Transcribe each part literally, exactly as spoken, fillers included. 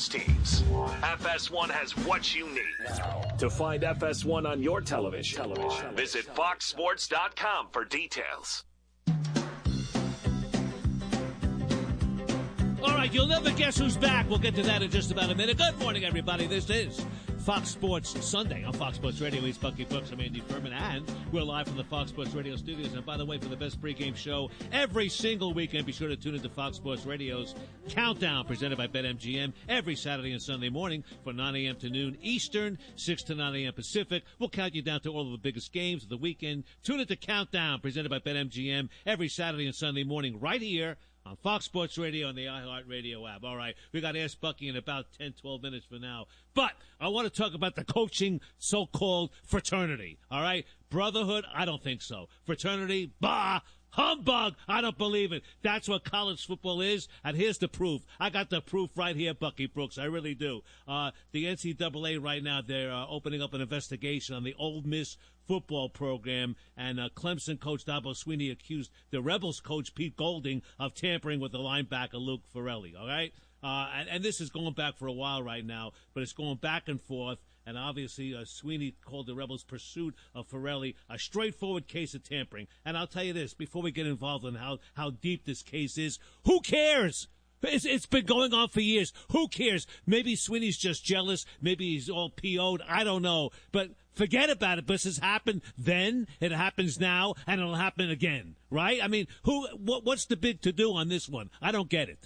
sports teams. F S one has what you need. To find F S one on your television, television. Visit fox sports dot com for details. All right, you'll never guess who's back. We'll get to that in just about a minute. Good morning, everybody. This is Fox Sports Sunday on Fox Sports Radio. He's Bucky Brooks. I'm Andy Furman, and we're live from the Fox Sports Radio studios. And by the way, for the best pregame show every single weekend, be sure to tune into Fox Sports Radio's Countdown, presented by BetMGM, every Saturday and Sunday morning from nine a.m. to noon Eastern, six to nine a.m. Pacific. We'll count you down to all of the biggest games of the weekend. Tune into Countdown, presented by BetMGM, every Saturday and Sunday morning right here on Fox Sports Radio and the iHeartRadio app. All right, we got to ask Bucky in about ten, twelve minutes from now. But I want to talk about the coaching so-called fraternity. All right, brotherhood, I don't think so. Fraternity, bah, humbug, I don't believe it. That's what college football is, and here's the proof. I got the proof right here, Bucky Brooks. I really do. Uh, the N C double A right now, they're uh, opening up an investigation on the Ole Miss football program, and uh, Clemson coach Dabo Swinney accused the Rebels coach Pete Golding of tampering with the linebacker Luke Farrelly, all right? Uh, and, and this is going back for a while right now, but it's going back and forth, and obviously uh, Swinney called the Rebels' pursuit of Farrelly a straightforward case of tampering. And I'll tell you this, before we get involved in how, how deep this case is, who cares? It's, it's been going on for years. Who cares? Maybe Swinney's just jealous. Maybe he's all P O'd. I don't know. But forget about it. This has happened then, it happens now, and it'll happen again, right? I mean, who? What, what's the big to-do on this one? I don't get it.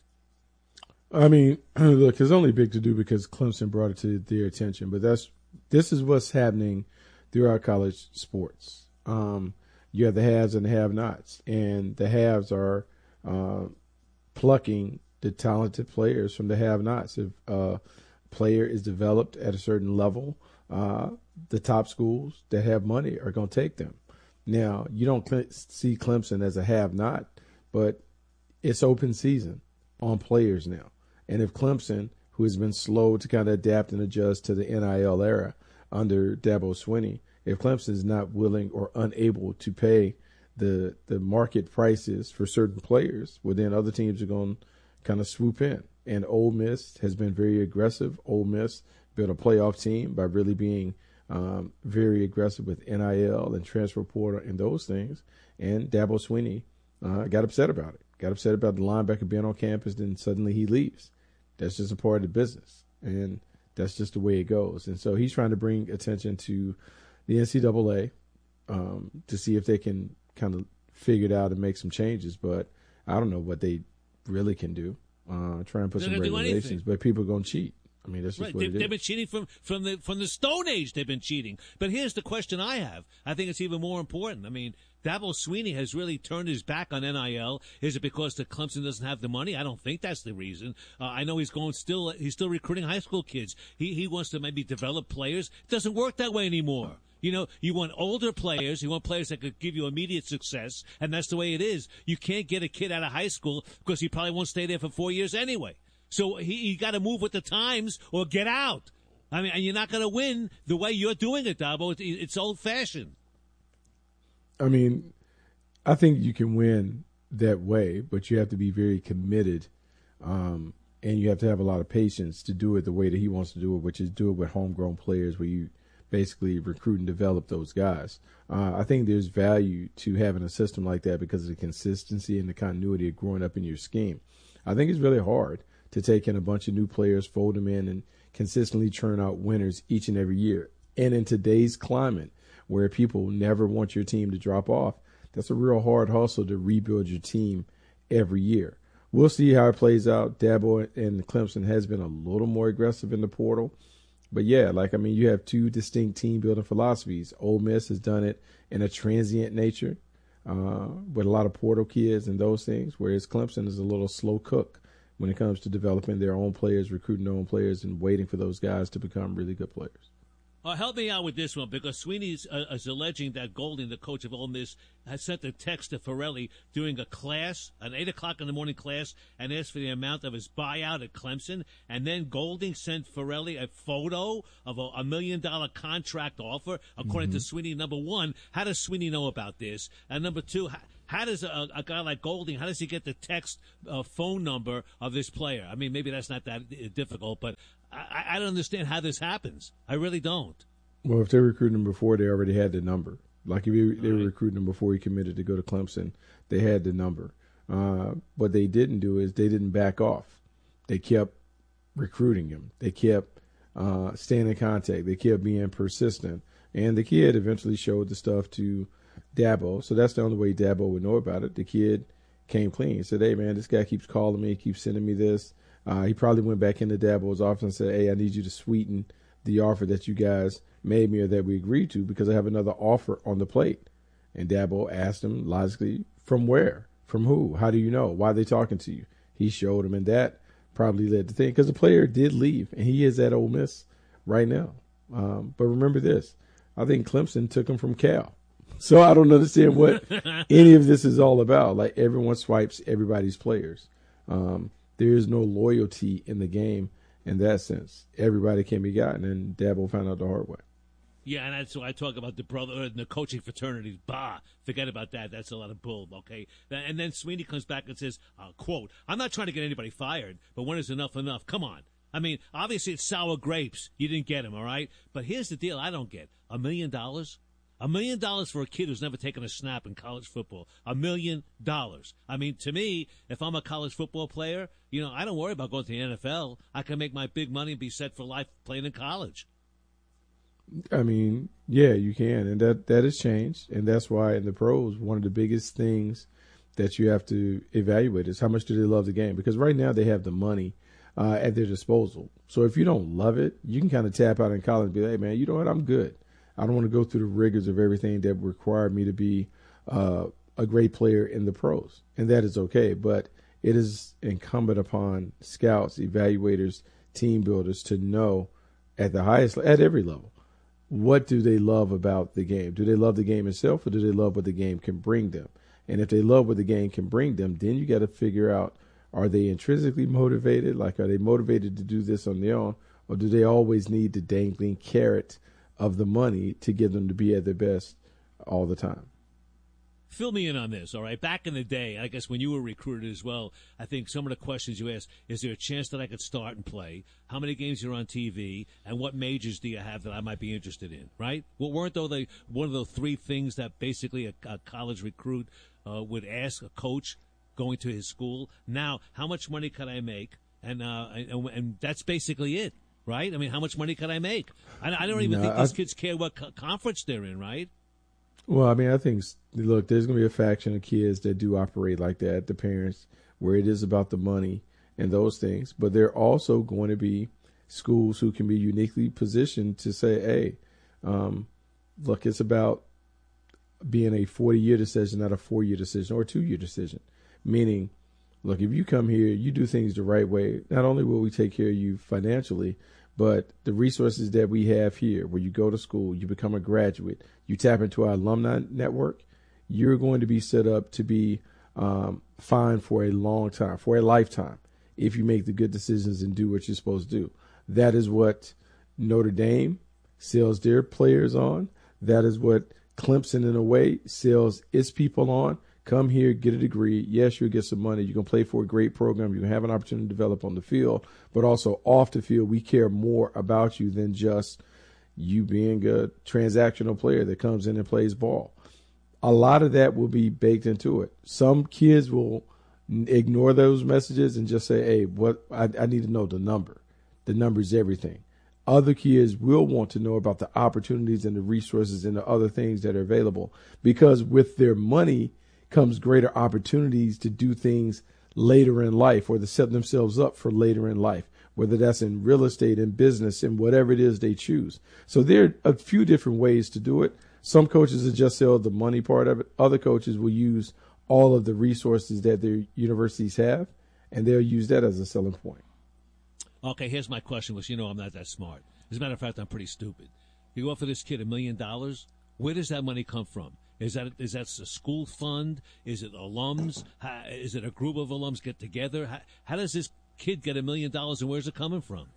I mean, look, it's only big to-do because Clemson brought it to their attention. But that's this is what's happening throughout college sports. Um, you have the haves and the have-nots, and the haves are uh, plucking the talented players from the have-nots. If a player is developed at a certain level, uh, the top schools that have money are going to take them. Now, you don't cl- see Clemson as a have-not, but it's open season on players now. And if Clemson, who has been slow to kind of adapt and adjust to the N I L era under Dabo Swinney, if Clemson is not willing or unable to pay the the market prices for certain players, well, then other teams are going to kind of swoop in. And Ole Miss has been very aggressive. Ole Miss built a playoff team by really being um, very aggressive with N I L and transfer portal and those things. And Dabo Swinney uh, got upset about it. Got upset about the linebacker being on campus, then suddenly he leaves. That's just a part of the business, and that's just the way it goes. And so he's trying to bring attention to the N C double A um, to see if they can kind of figure it out and make some changes. But I don't know what they really can do. Uh, try and put They're some regulations, but people are going to cheat. I mean, that's just right. what They, it is. They've been cheating from, from the from the Stone Age. They've been cheating. But here's the question I have. I think it's even more important. I mean, Dabo Swinney has really turned his back on N I L. Is it because the Clemson doesn't have the money? I don't think that's the reason. Uh, I know he's going still. He's still recruiting high school kids. He he wants to maybe develop players. It doesn't work that way anymore. You know, you want older players. You want players that could give you immediate success, and that's the way it is. You can't get a kid out of high school because he probably won't stay there for four years anyway. So he, he got to move with the times or get out. I mean, and you're not going to win the way you're doing it, Dabo. It, it's old-fashioned. I mean, I think you can win that way, but you have to be very committed, um, and you have to have a lot of patience to do it the way that he wants to do it, which is do it with homegrown players where you basically recruit and develop those guys. Uh, I think there's value to having a system like that because of the consistency and the continuity of growing up in your scheme. I think it's really hard to take in a bunch of new players, fold them in, and consistently churn out winners each and every year. And in today's climate, where people never want your team to drop off, that's a real hard hustle to rebuild your team every year. We'll see how it plays out. Dabo and Clemson has been a little more aggressive in the portal. But, yeah, like, I mean, you have two distinct team-building philosophies. Ole Miss has done it in a transient nature uh, with a lot of portal kids and those things, whereas Clemson is a little slow cook when it comes to developing their own players, recruiting their own players, and waiting for those guys to become really good players. Uh, help me out with this one, because Swinney uh, is alleging that Golding, the coach of Ole Miss, has sent a text to Farrelly during a class, an eight o'clock in the morning class, and asked for the amount of his buyout at Clemson. And then Golding sent Farrelly a photo of a, a million-dollar contract offer, according mm-hmm. to Swinney. Number one, how does Swinney know about this? And number two, how, How does a, a guy like Golding, how does he get the text uh, phone number of this player? I mean, maybe that's not that difficult, but I, I don't understand how this happens. I really don't. Well, if they recruited him before, they already had the number. Like if you, they right. were recruiting him before he committed to go to Clemson, they had the number. Uh, what they didn't do is they didn't back off. They kept recruiting him. They kept uh, staying in contact. They kept being persistent. And the kid eventually showed the stuff to Dabo. So that's the only way Dabo would know about it. The kid came clean. He said, hey, man, this guy keeps calling me, keeps sending me this. Uh, he probably went back into Dabo's office and said, hey, I need you to sweeten the offer that you guys made me or that we agreed to because I have another offer on the plate. And Dabo asked him logically, from where? From who? How do you know? Why are they talking to you? He showed him, and that probably led to thing because the player did leave, and he is at Ole Miss right now. Um, but remember this. I think Clemson took him from Cal. So I don't understand what any of this is all about. Like everyone swipes everybody's players. Um, there is no loyalty in the game in that sense. Everybody can be gotten, and Dabo found out the hard way. Yeah, and that's why I talk about the brotherhood and the coaching fraternities. Bah, forget about that. That's a lot of bull, okay? And then Sweeney comes back and says, uh, quote, I'm not trying to get anybody fired, but when is enough enough? Come on. I mean, obviously it's sour grapes. You didn't get him, all right? But here's the deal I don't get. A million dollars? A million dollars for a kid who's never taken a snap in college football. A million dollars. I mean, to me, if I'm a college football player, you know, I don't worry about going to the N F L. I can make my big money and be set for life playing in college. I mean, yeah, you can. And that, that has changed. And that's why in the pros, one of the biggest things that you have to evaluate is how much do they love the game? Because right now they have the money uh, at their disposal. So if you don't love it, you can kind of tap out in college and be like, hey, man, you know what? I'm good. I don't want to go through the rigors of everything that required me to be uh, a great player in the pros. And that is okay. But it is incumbent upon scouts, evaluators, team builders to know at the highest, at every level, what do they love about the game? Do they love the game itself or do they love what the game can bring them? And if they love what the game can bring them, then you got to figure out, are they intrinsically motivated? Like, are they motivated to do this on their own? Or do they always need the dangling carrot of the money to get them to be at their best all the time? Fill me in on this, all right? Back in the day, I guess when you were recruited as well, I think some of the questions you asked, is there a chance that I could start and play? How many games are on T V? And what majors do you have that I might be interested in, right? Well, weren't those the, one of those three things that basically a, a college recruit uh, would ask a coach going to his school? Now, how much money could I make? And, uh, and, and that's basically it, right? I mean, how much money could I make? I, I don't even no, think these I, kids care what co- conference they're in, right? Well, I mean, I think, look, there's going to be a faction of kids that do operate like that, the parents, where it is about the money and those things. But there are also going to be schools who can be uniquely positioned to say, hey, um, look, it's about being a forty-year decision, not a four-year decision or a two-year decision. Meaning, look, if you come here, you do things the right way, not only will we take care of you financially, but the resources that we have here, where you go to school, you become a graduate, you tap into our alumni network, you're going to be set up to be um, fine for a long time, for a lifetime, if you make the good decisions and do what you're supposed to do. That is what Notre Dame sells their players on. That is what Clemson, in a way, sells its people on. Come here, get a degree. Yes, you'll get some money. You can play for a great program. You can have an opportunity to develop on the field, but also off the field, we care more about you than just you being a transactional player that comes in and plays ball. A lot of that will be baked into it. Some kids will ignore those messages and just say, hey, what I, I need to know the number. The number is everything. Other kids will want to know about the opportunities and the resources and the other things that are available, because with their money comes greater opportunities to do things later in life or to set themselves up for later in life, whether that's in real estate, in business, in whatever it is they choose. So there are a few different ways to do it. Some coaches will just sell the money part of it. Other coaches will use all of the resources that their universities have, and they'll use that as a selling point. Okay, here's my question, because you know I'm not that smart. As a matter of fact, I'm pretty stupid. You offer this kid a million dollars, where does that money come from? Is that is that a school fund? Is it alums? How, is it a group of alums get together? How, how does this kid get a million dollars, and where's it coming from?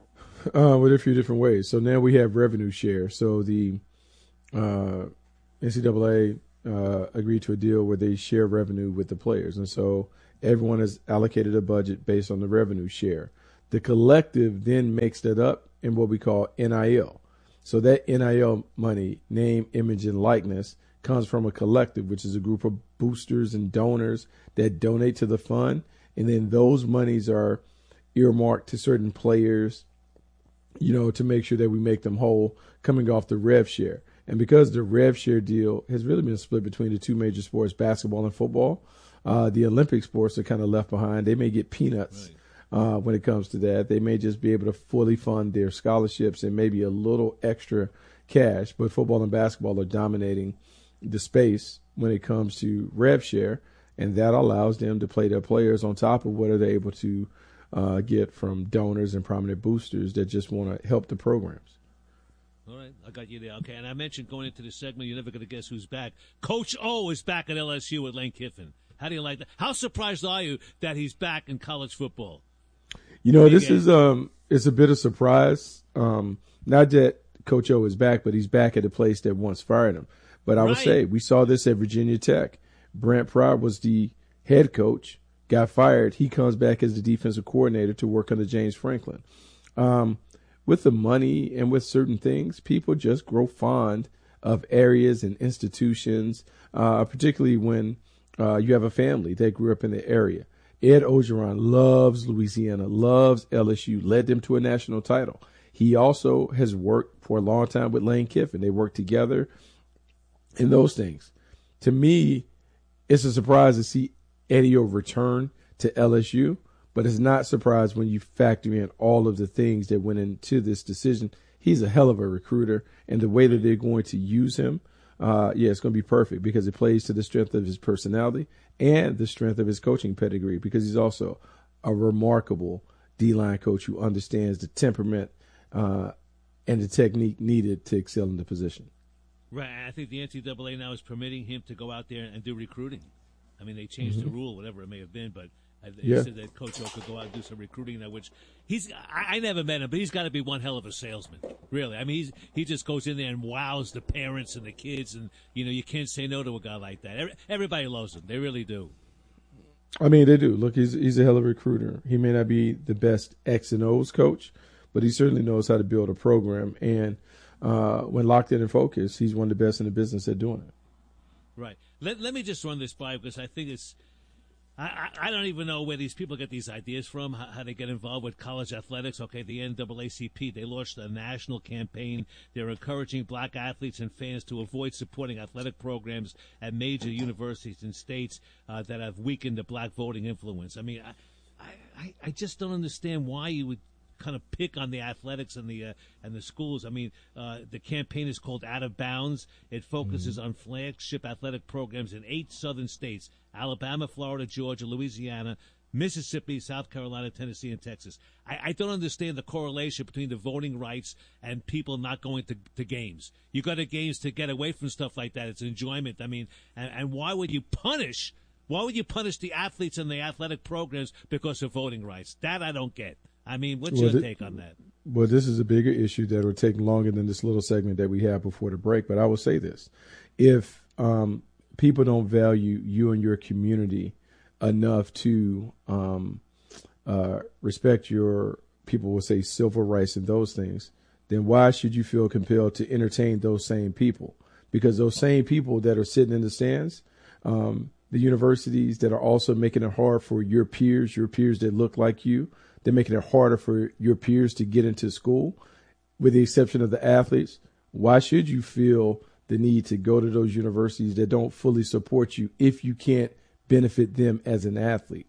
Uh, well, there are a few different ways. So now we have revenue share. So the uh, N C double A uh, agreed to a deal where they share revenue with the players. And so everyone has allocated a budget based on the revenue share. The collective then makes that up in what we call N I L. So that N I L money, name, image, and likeness, comes from a collective, which is a group of boosters and donors that donate to the fund. And then those monies are earmarked to certain players, you know, to make sure that we make them whole coming off the rev share. And because the rev share deal has really been split between the two major sports, basketball and football, uh, the Olympic sports are kind of left behind. They may get peanuts right. uh, when it comes to that. They may just be able to fully fund their scholarships and maybe a little extra cash. But football and basketball are dominating the space when it comes to rev share, and that allows them to play their players on top of what are they able to uh, get from donors and prominent boosters that just want to help the programs. All right, I got you there. Okay, and I mentioned going into this segment, you're never going to guess who's back. Coach O is back at L S U with Lane Kiffin. How do you like that? How surprised are you that he's back in college football? You know, Big this game. is um, it's a bit of surprise. Um, not that Coach O is back, but he's back at a place that once fired him. But I right. would say we saw this at Virginia Tech. Brent Pry was the head coach, got fired. He comes back as the defensive coordinator to work under James Franklin. Um, with the money and with certain things, people just grow fond of areas and institutions, uh, particularly when uh, you have a family that grew up in the area. Ed Ogeron loves Louisiana, loves L S U, led them to a national title. He also has worked for a long time with Lane Kiffin. They worked together in those things. To me, it's a surprise to see Eddie O return to L S U, but it's not surprised when you factor in all of the things that went into this decision. He's a hell of a recruiter, and the way that they're going to use him, uh, yeah, it's going to be perfect because it plays to the strength of his personality and the strength of his coaching pedigree, because he's also a remarkable D-line coach who understands the temperament uh, and the technique needed to excel in the position. Right. I think the N C double A now is permitting him to go out there and do recruiting. I mean, they changed mm-hmm. the rule, whatever it may have been, but they yeah. said that Coach O could go out and do some recruiting now, which he's I, I never met him, but he's got to be one hell of a salesman, really. I mean, he's, he just goes in there and wows the parents and the kids, and, you know, you can't say no to a guy like that. Every, everybody loves him. They really do. I mean, they do. Look, he's he's a hell of a recruiter. He may not be the best X and O's coach, but he certainly knows how to build a program, and Uh, when locked in and focused, he's one of the best in the business at doing it. Right. Let Let me just run this by because I think it's. I, I, I don't even know where these people get these ideas from, how, how they get involved with college athletics. Okay, the N double A C P, they launched a national campaign. They're encouraging black athletes and fans to avoid supporting athletic programs at major universities and states uh, that have weakened the black voting influence. I mean, I, I, I just don't understand why you would kind of pick on the athletics and the uh, and the schools. I mean, uh, the campaign is called Out of Bounds. It focuses mm-hmm. on flagship athletic programs in eight southern states: Alabama, Florida, Georgia, Louisiana, Mississippi, South Carolina, Tennessee, and Texas. I, I don't understand the correlation between the voting rights and people not going to, to games. You go to games to get away from stuff like that. It's enjoyment. I mean, and, and why would you punish? Why would you punish the athletes and the athletic programs because of voting rights? That I don't get. I mean, what's well, your take on that? Well, this is a bigger issue that will take longer than this little segment that we have before the break. But I will say this. If um, people don't value you and your community enough to um, uh, respect your, people will say, civil rights and those things, then why should you feel compelled to entertain those same people? Because those same people that are sitting in the stands, um, the universities that are also making it hard for your peers, your peers that look like you, they're making it harder for your peers to get into school, with the exception of the athletes. Why should you feel the need to go to those universities that don't fully support you if you can't benefit them as an athlete?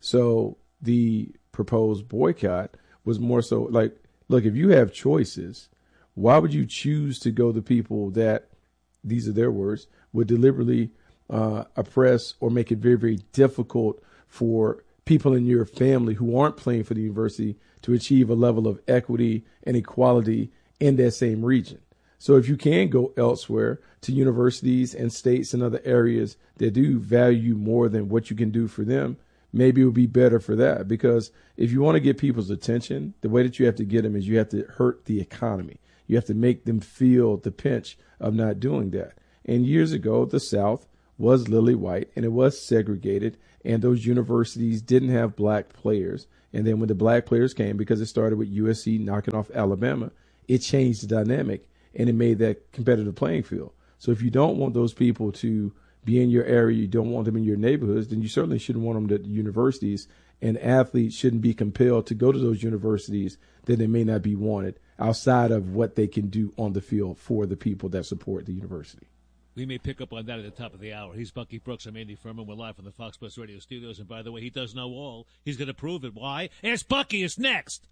So the proposed boycott was more so like, look, if you have choices, why would you choose to go to people that, these are their words, would deliberately uh, oppress or make it very, very difficult for people in your family who aren't playing for the university to achieve a level of equity and equality in that same region? So if you can go elsewhere to universities and states and other areas that do value more than what you can do for them, maybe it would be better for that. Because if you want to get people's attention, the way that you have to get them is you have to hurt the economy. You have to make them feel the pinch of not doing that. And years ago, the South was lily white, and it was segregated, and those universities didn't have black players. And then when the black players came, because it started with U S C knocking off Alabama, it changed the dynamic, and it made that competitive playing field. So if you don't want those people to be in your area, you don't want them in your neighborhoods, then you certainly shouldn't want them at universities. And athletes shouldn't be compelled to go to those universities that they may not be wanted outside of what they can do on the field for the people that support the university. We may pick up on that at the top of the hour. He's Bucky Brooks. I'm Andy Furman. We're live from the Fox Sports Radio studios. And by the way, he does know all. He's going to prove it. Why? Ask Bucky. It's next.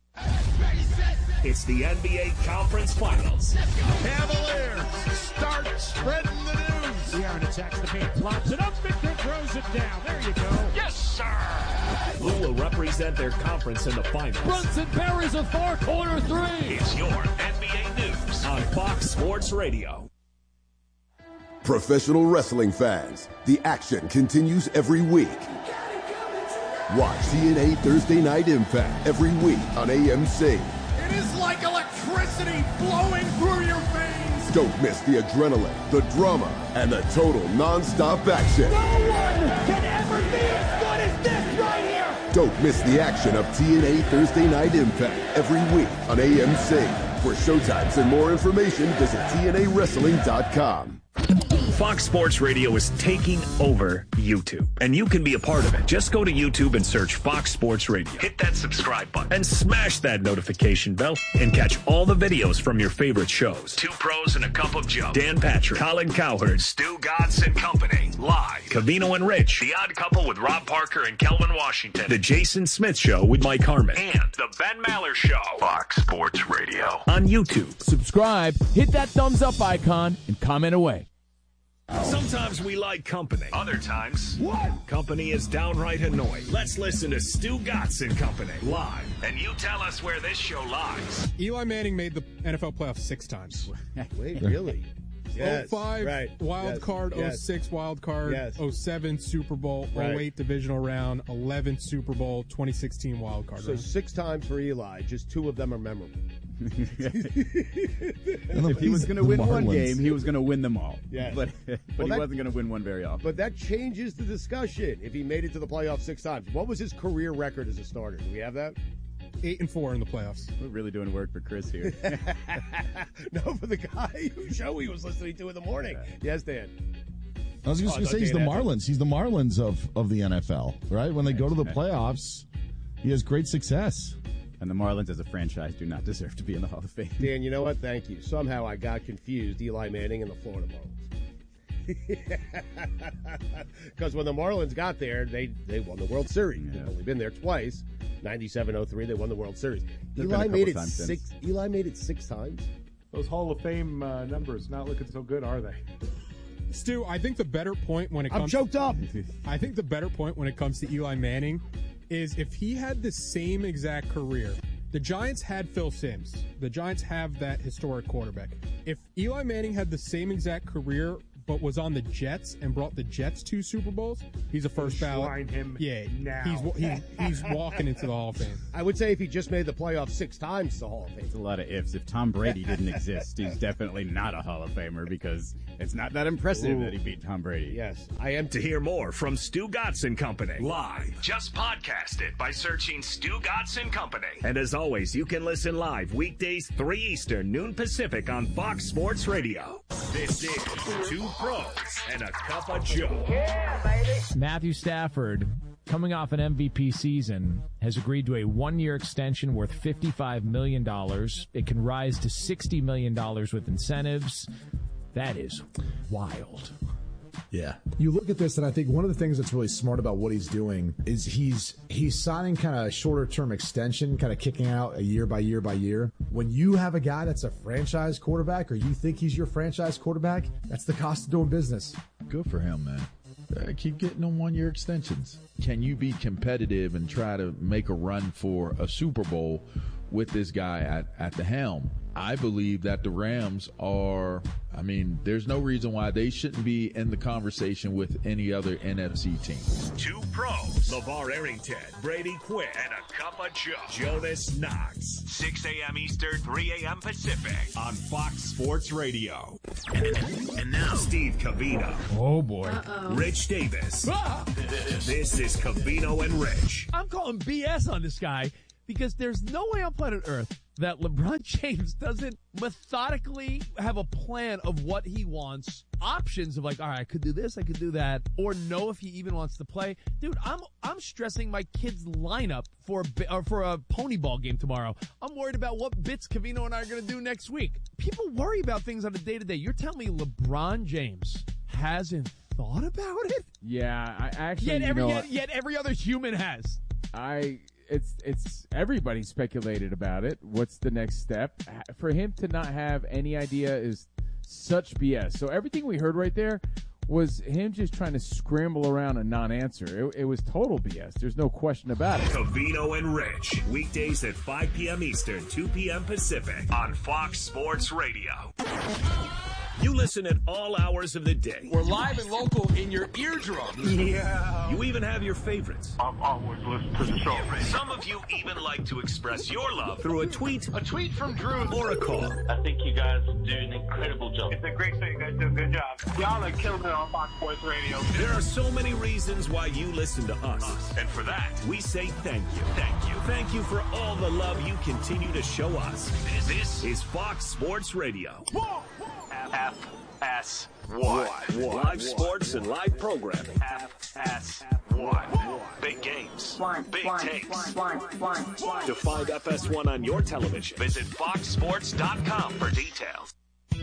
It's the N B A Conference Finals. Cavaliers start spreading the news. De'Aaron attacks the paint, flops it up, Victor throws it down. There you go. Yes, sir. Who will represent their conference in the finals? Brunson buries a four-corner three. It's your N B A News on Fox Sports Radio. Professional wrestling fans, the action continues every week. Watch T N A Thursday Night Impact every week on A M C. It is like electricity flowing through your veins. Don't miss the adrenaline, the drama, and the total non-stop action. No one can ever be as good as this right here. Don't miss the action of T N A Thursday Night Impact every week on A M C. For showtimes and more information, visit T N A wrestling dot com. Fox Sports Radio is taking over YouTube, and you can be a part of it. Just go to YouTube and search Fox Sports Radio. Hit that subscribe button and smash that notification bell and catch all the videos from your favorite shows. Two Pros and a Cup of Joe. Dan Patrick, Colin Cowherd, Stu Gatz and Company. Live. Cavino and Rich. The Odd Couple with Rob Parker and Kelvin Washington. The Jason Smith Show with Mike Harmon. And The Ben Maller Show. Fox Sports Radio on YouTube. Subscribe, hit that thumbs up icon, and comment away. Sometimes we like company. Other times, what? Company is downright annoying. Let's listen to Stu Gatz and Company live. And you tell us where this show lies. Eli Manning made the N F L playoffs six times. Wait, really? Yes, oh five right. wild yes, card, yes. oh six wild card, yes. oh seven Super Bowl, right. oh eight divisional round, eleven Super Bowl, twenty sixteen wild card. So round. six times for Eli, just two of them are memorable. If he was going to win one game, he was going to win them all. Yeah. But, but well, he that, wasn't going to win one very often. But that changes the discussion. If he made it to the playoffs six times, what was his career record as a starter? Do we have that? Eight and four in the playoffs. We're really doing work for Chris here. No, for the guy whose show he was listening to in the morning. Yeah. Yes, Dan. I was just oh, going to say he's the Marlins. He's the Marlins of, of the N F L, right? When they go to the playoffs, he has great success. And the Marlins as a franchise do not deserve to be in the Hall of Fame. Dan, you know what? Thank you. Somehow I got confused, Eli Manning and the Florida Marlins. Because when the Marlins got there, they, they won the World Series. Yeah. They've only been there twice. ninety-seven oh three, they won the World Series. Eli made it six. Since. Eli made it six times. Those Hall of Fame uh, numbers not looking so good, are they? Stu, I think the better point when it comes. I'm choked up. I think the better point when it comes to Eli Manning is if he had the same exact career. The Giants had Phil Simms. The Giants have that historic quarterback. If Eli Manning had the same exact career but was on the Jets and brought the Jets two Super Bowls, he's a first ballot. Him yeah, now. He's, he's he's walking into the Hall of Fame. I would say if he just made the playoffs six times, the Hall of Fame. It's a lot of ifs. If Tom Brady didn't exist, he's definitely not a Hall of Famer because it's not that impressive Ooh. that he beat Tom Brady. Yes, I am. To hear more from Stu Gatz and Company live, just podcast it by searching Stu Gatz and Company. And as always, you can listen live weekdays three Eastern, noon Pacific on Fox Sports Radio. This is Two Pros and a Cup of Joe. Yeah, baby. Matthew Stafford, coming off an M V P season, has agreed to a one-year extension worth fifty-five million dollars. It can rise to sixty million dollars with incentives. That is wild. Yeah. You look at this, and I think one of the things that's really smart about what he's doing is he's he's signing kind of a shorter-term extension, kind of kicking out a year by year by year. When you have a guy that's a franchise quarterback or you think he's your franchise quarterback, that's the cost of doing business. Good for him, man. Uh, keep getting them one-year extensions. Can you be competitive and try to make a run for a Super Bowl with this guy at, at the helm. I believe that the Rams are, I mean, there's no reason why they shouldn't be in the conversation with any other N F C team. Two pros, LeVar Arrington, Brady Quinn, and a cup of Joe, Jonas Knox. six a.m. Eastern, three a.m. Pacific on Fox Sports Radio. And now, Steve Covino. Oh, boy. Uh-oh. Rich Davis. Ah! This is Covino and Rich. I'm calling B S on this guy because there's no way on planet Earth that LeBron James doesn't methodically have a plan of what he wants, options of like, all right, I could do this, I could do that, or know if he even wants to play. Dude, I'm I'm stressing my kid's lineup for a, or for a pony ball game tomorrow. I'm worried about what bits Covino and I are going to do next week. People worry about things on a day-to-day. You're telling me LeBron James hasn't thought about it? Yeah, I actually, Yet every, you know, yet, yet every other human has. I... It's it's everybody speculated about it. What's the next step? For him to not have any idea is such B S. So everything we heard right there was him just trying to scramble around a non-answer. It, it was total B S. There's no question about it. Covino and Rich, weekdays at five p.m. Eastern, two p.m. Pacific on Fox Sports Radio. You listen at all hours of the day. We're live and local in your eardrum. Yeah. You even have your favorites. I've always listened to the show. Some of you even like to express your love through a tweet, a tweet from Drew, or a call. I think you guys do an incredible job. It's a great show. You guys do a good job. Y'all are killing it on Fox Sports Radio. There are so many reasons why you listen to us. And for that, we say thank you. Thank you. Thank you for all the love you continue to show us. This, this is Fox Sports Radio. F S one. Live sports and live programming. F S one. Big games. One, Big one, takes. One, one, one. To find F S one on your television, visit fox sports dot com for details.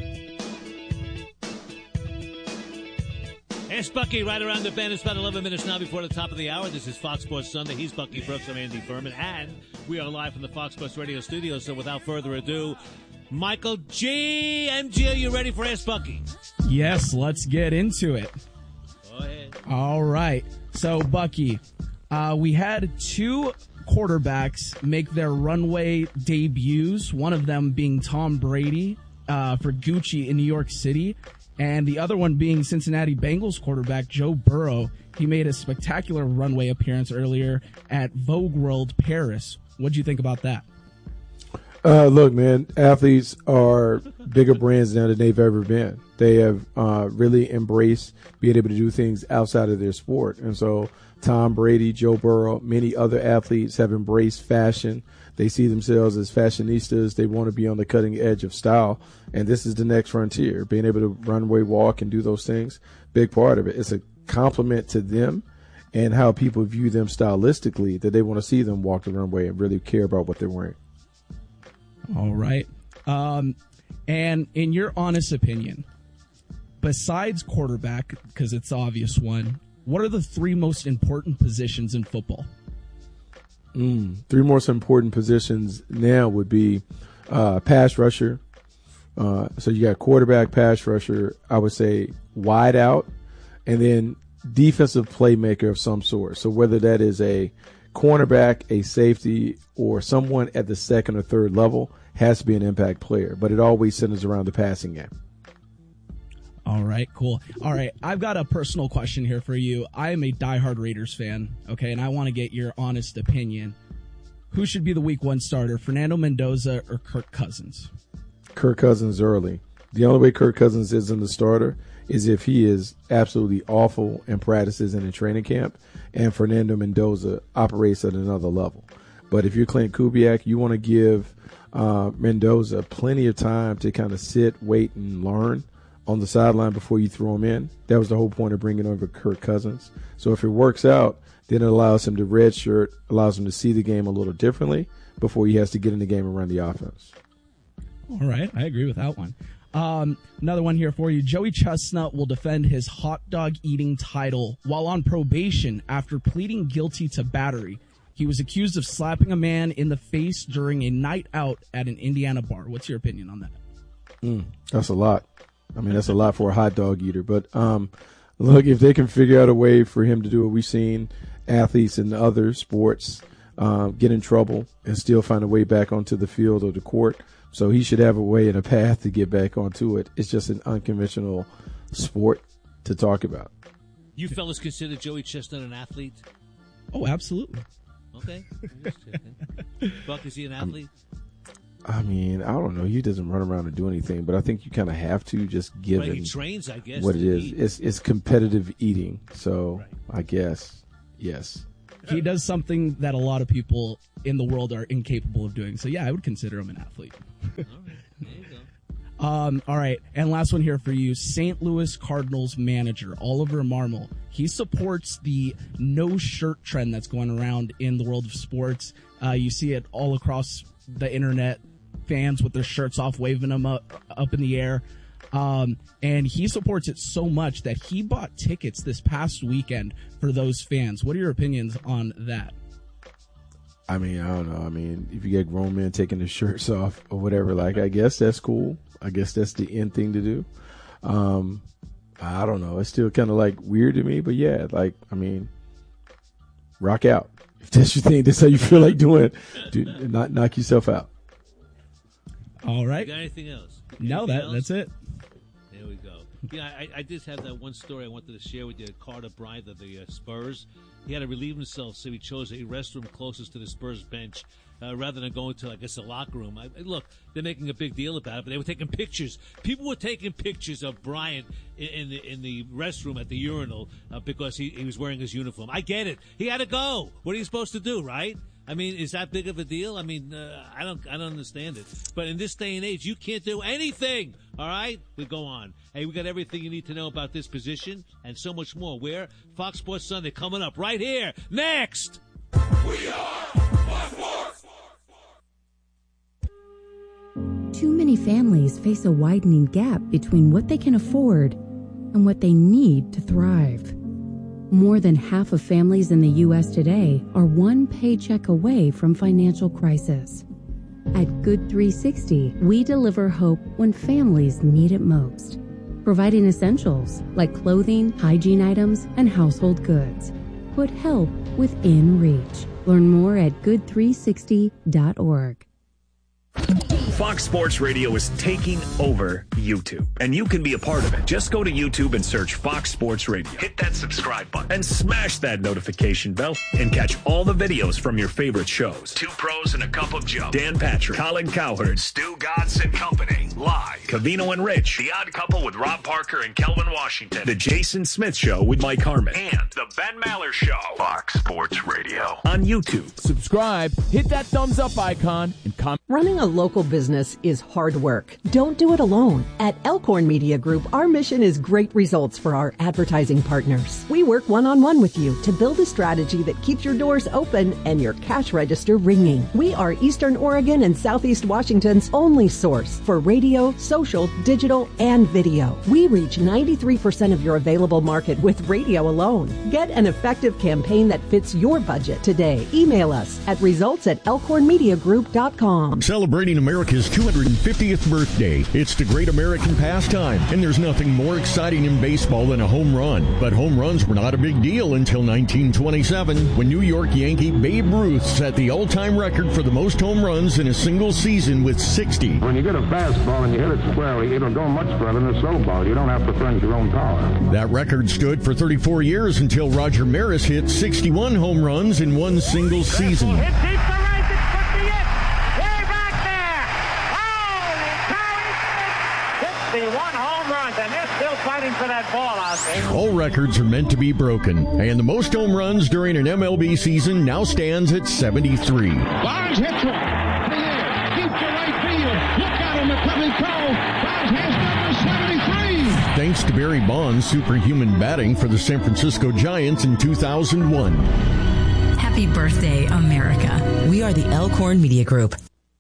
It's Bucky right around the bend. It's about eleven minutes now before the top of the hour. This is Fox Sports Sunday. He's Bucky Brooks. I'm Andy Furman. And we are live from the Fox Sports Radio studio. So without further ado, Michael G. M G, are you ready for Ask Bucky? Yes, let's get into it. Go ahead. All right. So, Bucky, uh, we had two quarterbacks make their runway debuts, one of them being Tom Brady uh, for Gucci in New York City, and the other one being Cincinnati Bengals quarterback Joe Burrow. He made a spectacular runway appearance earlier at Vogue World Paris. What do you think about that? Uh, look, man, athletes are bigger brands now than they've ever been. They have uh, really embraced being able to do things outside of their sport. And so Tom Brady, Joe Burrow, many other athletes have embraced fashion. They see themselves as fashionistas. They want to be on the cutting edge of style. And this is the next frontier, being able to runway walk and do those things. Big part of it. It's a compliment to them and how people view them stylistically, that they want to see them walk the runway and really care about what they're wearing. All right. Um, and in your honest opinion, besides quarterback, because it's the obvious one, what are the three most important positions in football? Mm, three most important positions now would be uh, pass rusher. Uh, so you got quarterback, pass rusher, I would say wide out, and then defensive playmaker of some sort. So whether that is a cornerback, a safety, or someone at the second or third level, has to be an impact player. But it always centers around the passing game. All right, cool. All right, I've got a personal question here for you. I am a diehard Raiders fan, okay, and I want to get your honest opinion. Who should be the week one starter, Fernando Mendoza or Kirk Cousins? Kirk Cousins early. The only way Kirk Cousins isn't the starter is if he is absolutely awful in practices and in training camp, and Fernando Mendoza operates at another level. But if you're Clint Kubiak, you want to give uh, Mendoza plenty of time to kind of sit, wait, and learn on the sideline before you throw him in. That was the whole point of bringing over Kirk Cousins. So if it works out, then it allows him to redshirt, allows him to see the game a little differently before he has to get in the game and run the offense. All right, I agree with that one. Um, another one here for you. Joey Chestnut will defend his hot dog eating title while on probation after pleading guilty to battery. He was accused of slapping a man in the face during a night out at an Indiana bar. What's your opinion on that? Mm, that's a lot. I mean, that's a lot for a hot dog eater. But um, look, if they can figure out a way for him to do what we've seen athletes in other sports um, get in trouble and still find a way back onto the field or the court. So he should have a way and a path to get back onto it. It's just an unconventional sport to talk about. You fellas consider Joey Chestnut an athlete? Oh, absolutely. Okay. Buck, is he an athlete? I mean, I don't know. He doesn't run around and do anything, but I think you kind of have to just give Well, him he trains, I guess, what it to is. eat. It's it's competitive eating. So I guess yes. He does something that a lot of people in the world are incapable of doing. So, yeah, I would consider him an athlete. All right. There you go. Um, all right, and last one here for you. Saint Louis Cardinals manager Oliver Marmol. He supports the no shirt trend that's going around in the world of sports. Uh, you see it all across the internet. Fans with their shirts off, waving them up, up in the air. Um, and he supports it so much that he bought tickets this past weekend for those fans. What are your opinions on that? I mean, I don't know. I mean, if you get grown men taking their shirts off or whatever, like, I guess that's cool. I guess that's the end thing to do. Um, I don't know. It's still kind of like weird to me, but yeah, like, I mean, rock out. If that's your thing, that's how you feel like doing it. Dude, not knock yourself out. All right. You got anything else? No, Anything that else? that's it. There we go. Yeah, I, I did have that one story I wanted to share with you. Carter Bryant of the uh, Spurs. He had to relieve himself, so he chose a restroom closest to the Spurs bench uh, rather than going to, I guess, a locker room. I, look, they're making a big deal about it, but they were taking pictures. People were taking pictures of Bryant in, in the in the restroom at the urinal uh, because he, he was wearing his uniform. I get it. He had to go. What are you supposed to do, right? I mean, is that big of a deal? I mean, uh, I don't, I don't understand it. But in this day and age, you can't do anything. All right, we go on. Hey, we got everything you need to know about this position and so much more. Where Fox Sports Sunday coming up right here next. We are Fox Sports. Too many families face a widening gap between what they can afford and what they need to thrive. More than half of families in the U S today are one paycheck away from financial crisis. At Good three sixty, we deliver hope when families need it most, providing essentials like clothing, hygiene items, and household goods. Put help within reach. Learn more at good three sixty dot org. Fox Sports Radio is taking over YouTube, and you can be a part of it. Just go to YouTube and search Fox Sports Radio. Hit that subscribe button and smash that notification bell and catch all the videos from your favorite shows. Two Pros and a Cup of Joe. Dan Patrick, Colin Cowherd, Stu Godson and Company. Live. Cavino and Rich. The Odd Couple with Rob Parker and Kelvin Washington. The Jason Smith Show with Mike Harmon. And The Ben Maller Show. Fox Sports Radio. On YouTube. Subscribe, hit that thumbs up icon, and comment. Running a local business is hard work. Don't do it alone. At Elkhorn Media Group, our mission is great results for our advertising partners. We work one-on-one with you to build a strategy that keeps your doors open and your cash register ringing. We are Eastern Oregon and Southeast Washington's only source for radio, social, digital, and video. We reach ninety-three percent of your available market with radio alone. Get an effective campaign that fits your budget today. Email us at results at elkhorn media group dot com. Celebrating America's two hundred fiftieth birthday. It's the great American pastime, and there's nothing more exciting in baseball than a home run. But home runs were not a big deal until nineteen twenty-seven, when New York Yankee Babe Ruth set the all-time record for the most home runs in a single season with sixty. When you get a fastball and you hit it squarely, it'll go much further than a slow ball. You don't have to furnish your own power. That record stood for thirty-four years until Roger Maris hit sixty-one home runs in one single season. One home runs, and they're still fighting for that ball out there. All records are meant to be broken, and the most home runs during an M L B season now stands at seventy-three. Barnes hits one. Deep to right field. Look out on the coming call. Barnes has number seventy-three. Thanks to Barry Bonds' superhuman batting for the San Francisco Giants in two thousand one. Happy birthday, America. We are the Elkhorn Media Group.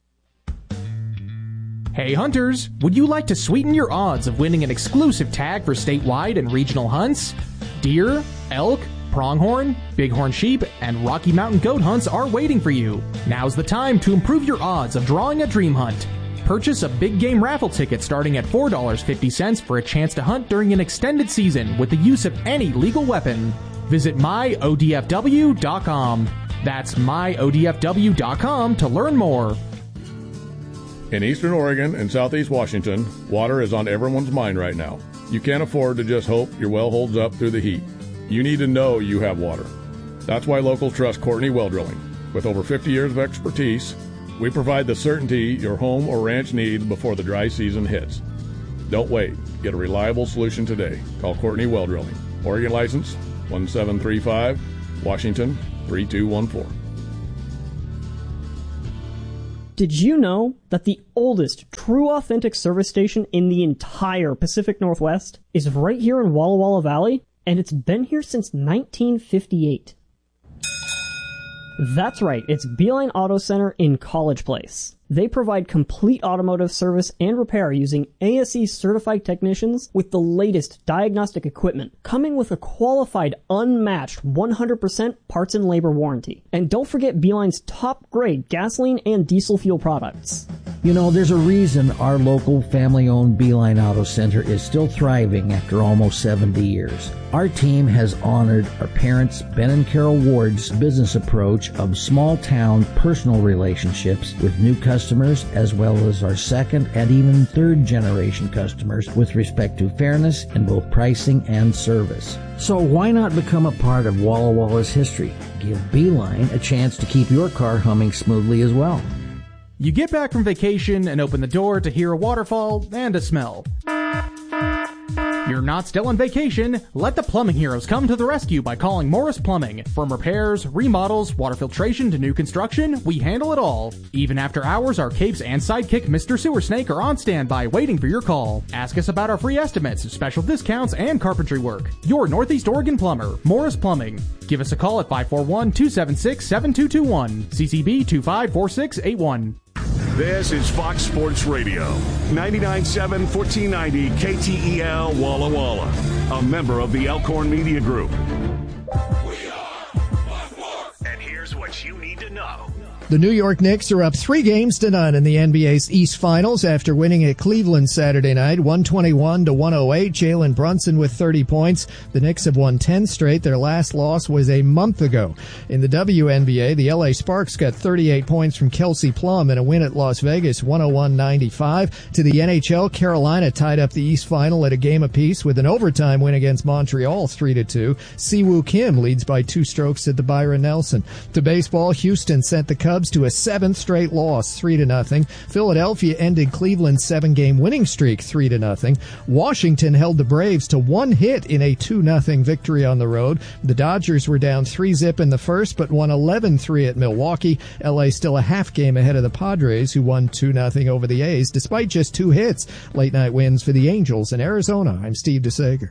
Hey hunters, would you like to sweeten your odds of winning an exclusive tag for statewide and regional hunts? Deer, elk, pronghorn, bighorn sheep, and Rocky Mountain goat hunts are waiting for you. Now's the time to improve your odds of drawing a dream hunt. Purchase a big game raffle ticket starting at four dollars and fifty cents for a chance to hunt during an extended season with the use of any legal weapon. Visit my O D F W dot com. That's my O D F W dot com to learn more. In Eastern Oregon and Southeast Washington, water is on everyone's mind right now. You can't afford to just hope your well holds up through the heat. You need to know you have water. That's why locals trust Courtney Well Drilling. With over fifty years of expertise, we provide the certainty your home or ranch needs before the dry season hits. Don't wait. Get a reliable solution today. Call Courtney Well Drilling. Oregon license one seven three five, Washington three two one four. Did you know that the oldest true authentic service station in the entire Pacific Northwest is right here in Walla Walla Valley? And it's been here since nineteen fifty-eight. That's right, it's Beeline Auto Center in College Place. They provide complete automotive service and repair using A S E certified technicians with the latest diagnostic equipment, coming with a qualified, unmatched one hundred percent parts and labor warranty. And don't forget Beeline's top-grade gasoline and diesel fuel products. You know, there's a reason our local family-owned Beeline Auto Center is still thriving after almost seventy years. Our team has honored our parents, Ben and Carol Ward's business approach of small-town personal relationships with new customers, as well as our second and even third-generation customers with respect to fairness in both pricing and service. So why not become a part of Walla Walla's history? Give Beeline a chance to keep your car humming smoothly as well. You get back from vacation and open the door to hear a waterfall and a smell. You're not still on vacation. Let the plumbing heroes come to the rescue by calling Morris Plumbing. From repairs, remodels, water filtration to new construction, we handle it all. Even after hours, our capes and sidekick Mister Sewer Snake are on standby waiting for your call. Ask us about our free estimates, special discounts, and carpentry work. Your Northeast Oregon plumber, Morris Plumbing. Give us a call at five four one, two seven six, seven two two one. C C B two five four six eight one. This is Fox Sports Radio, ninety-nine point seven, fourteen ninety K T E L Walla Walla, a member of the Elkhorn Media Group. And here's what you need to know. The New York Knicks are up three games to none in the N B A's East Finals after winning at Cleveland Saturday night, one twenty-one to one oh eight. Jalen Brunson with thirty points. The Knicks have won ten straight. Their last loss was a month ago. In the W N B A, the L A Sparks got thirty-eight points from Kelsey Plum in a win at Las Vegas, one oh one ninety-five. To the N H L, Carolina tied up the East Final at a game apiece with an overtime win against Montreal, three to two. Siwoo Kim leads by two strokes at the Byron Nelson. To baseball, Houston sent the Cubs to a seventh straight loss, three to nothing. Philadelphia ended Cleveland's seven-game winning streak, three to nothing. Washington held the Braves to one hit in a two nothing victory on the road. The Dodgers were down three zip in the first, but won eleven three at Milwaukee. L A still a half game ahead of the Padres, who won two nothing over the A's, despite just two hits. Late night wins for the Angels in Arizona. I'm Steve DeSager.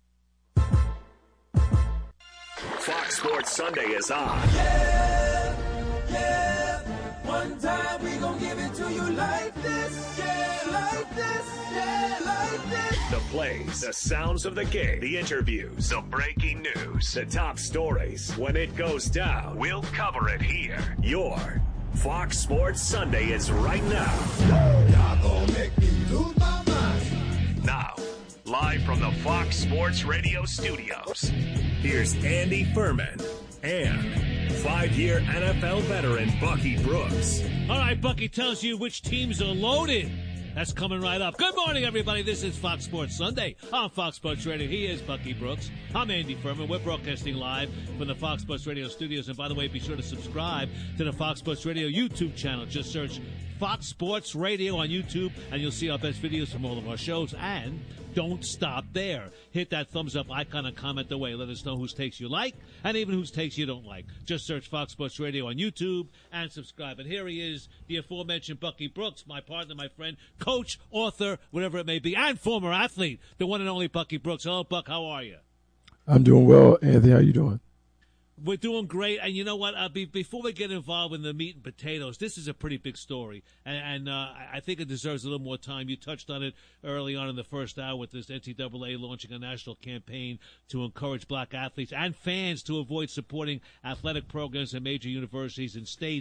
Fox Sports Sunday is on. Yeah, yeah. One time we gon' give it to you like this, yeah, like this, yeah, like this. The plays, the sounds of the game, the interviews, the breaking news, the top stories. When it goes down, we'll cover it here. Your Fox Sports Sunday is right now. Y'all gon' make me lose my mind. Now, live from the Fox Sports Radio studios, here's Andy Furman and five-year N F L veteran Bucky Brooks. All right, Bucky tells you which teams are loaded. That's coming right up. Good morning, everybody. This is Fox Sports Sunday on Fox Sports Radio. He is Bucky Brooks. I'm Andy Furman. We're broadcasting live from the Fox Sports Radio studios. And by the way, be sure to subscribe to the Fox Sports Radio YouTube channel. Just search Fox Sports Radio on YouTube, and you'll see our best videos from all of our shows. And don't stop there. Hit that thumbs up icon and comment away. Let us know whose takes you like and even whose takes you don't like. Just search Fox Sports Radio on YouTube and subscribe. And here he is, the aforementioned Bucky Brooks, my partner, my friend, coach, author, whatever it may be, and former athlete, the one and only Bucky Brooks. Hello, Buck. How are you? I'm doing well. Anthony, how you doing? We're doing great, and you know what? Uh, be, before we get involved in the meat and potatoes, this is a pretty big story, and, and uh, I think it deserves a little more time. You touched on it early on in the first hour with this N C double A launching a national campaign to encourage black athletes and fans to avoid supporting athletic programs at major universities and states.